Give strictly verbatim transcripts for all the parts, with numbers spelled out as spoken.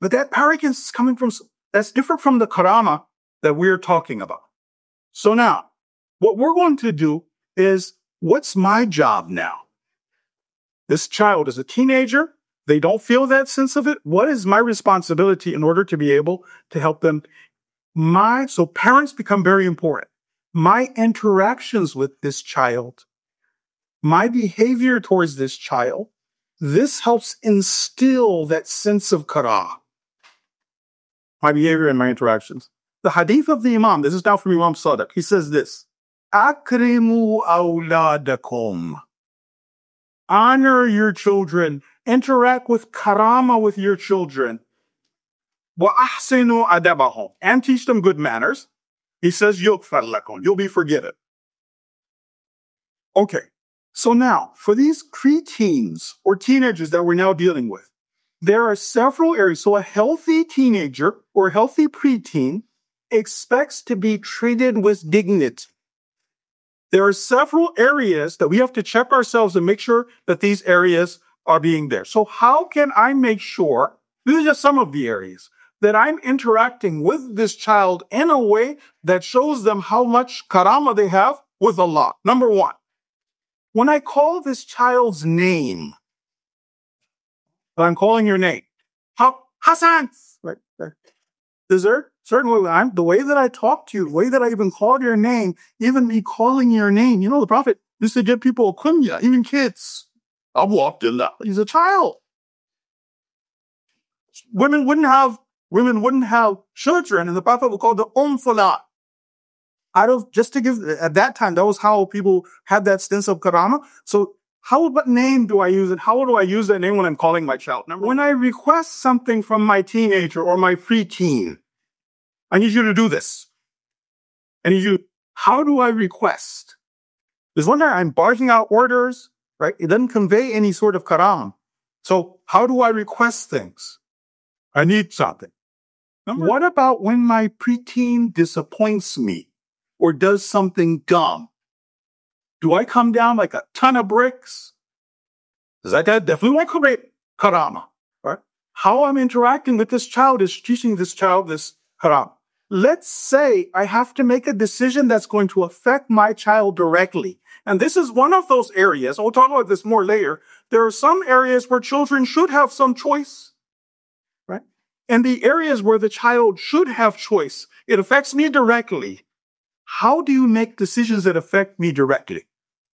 But that arrogance is coming from, that's different from the karama that we're talking about. So now, what we're going to do is, what's my job now? This child is a teenager. They don't feel that sense of it. What is my responsibility in order to be able to help them? My, so parents become very important. My interactions with this child, my behavior towards this child, this helps instill that sense of karah. My behavior and my interactions. The hadith of the Imam, this is now from Imam Sadiq. He says this, Akrimu awladakum. Honor your children. Interact with karama with your children. Wa ahsinu adabahum. And teach them good manners. He says, yughfar lakum. You'll be forgiven. Okay. So now, for these preteens or teenagers that we're now dealing with, there are several areas. So a healthy teenager or a healthy preteen expects to be treated with dignity. There are several areas that we have to check ourselves and make sure that these areas are being there. So how can I make sure, these are just some of the areas, that I'm interacting with this child in a way that shows them how much karama they have with Allah? Number one, when I call this child's name, I'm calling your name, Hassan, right there. Is there certainly I'm the way that I talk to you, the way that I even call your name, even me calling your name. You know, the Prophet used to give people a kunya, even kids. Abu Abdullah, he's a child. Women wouldn't have women wouldn't have children, and the Prophet would call the Umm Salat. Out of just to give at that time, that was how people had that sense of karama. So how what name do I use and how do I use that name when I'm calling my child? Number when I request something from my teenager or my preteen, I need you to do this. I need you, how do I request? There's one time I'm barging out orders, right? It doesn't convey any sort of karam. So how do I request things? I need something. Number what about when my preteen disappoints me or does something dumb? Do I come down like a ton of bricks? Does that definitely create karama, right? How I'm interacting with this child is teaching this child this karama. Let's say I have to make a decision that's going to affect my child directly. And this is one of those areas. We'll talk about this more later. There are some areas where children should have some choice, right? And the areas where the child should have choice, it affects me directly. How do you make decisions that affect me directly?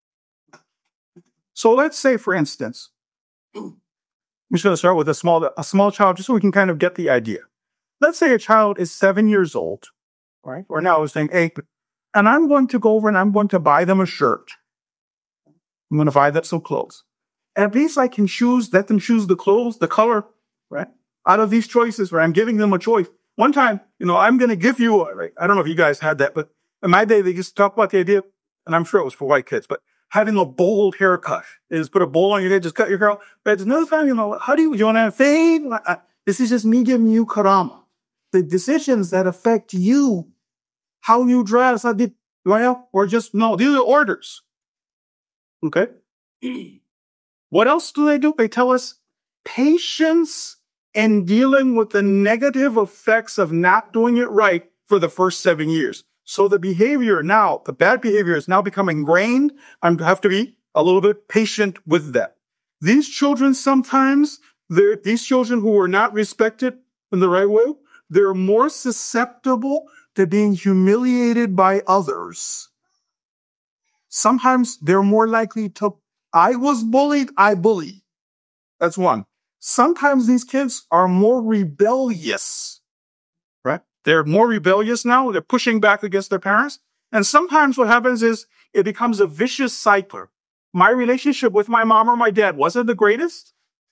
So let's say, for instance, I'm just going to start with a small, a small child just so we can kind of get the idea. Let's say a child is seven years old, right? Or now I was saying eight, and I'm going to go over and I'm going to buy them a shirt. I'm going to buy them some clothes. At least I can choose, let them choose the clothes, the color, right? Out of these choices where I'm giving them a choice. One time, you know, I'm going to give you a, right? I don't know if you guys had that, but in my day, they used to talk about the idea, and I'm sure it was for white kids, but having a bold haircut is put a bowl on your head, just cut your hair off. But another time, you know, how do you, you want to fade? This is just me giving you karama. The decisions that affect you, how you dress, how did, well, or just, no, these are orders. Okay? What else do they do? They tell us patience in dealing with the negative effects of not doing it right for the first seven years. So the behavior now, the bad behavior is now becoming ingrained. I have to be a little bit patient with that. These children sometimes, they're, these children who are not respected in the right way, they're more susceptible to being humiliated by others. Sometimes they're more likely to, I was bullied, I bully. That's one. Sometimes these kids are more rebellious, right? They're more rebellious now. They're pushing back against their parents. And sometimes what happens is it becomes a vicious cycle. My relationship with my mom or my dad wasn't the greatest.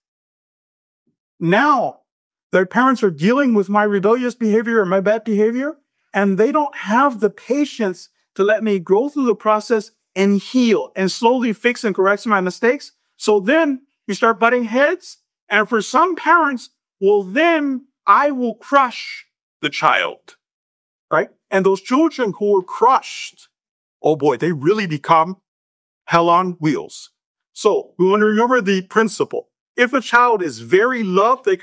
Now, their parents are dealing with my rebellious behavior or my bad behavior, and they don't have the patience to let me go through the process and heal and slowly fix and correct my mistakes. So then you start butting heads. And for some parents, well, then I will crush the child, right? And those children who are crushed, oh boy, they really become hell on wheels. So we want to remember the principle. If a child is very loved, they can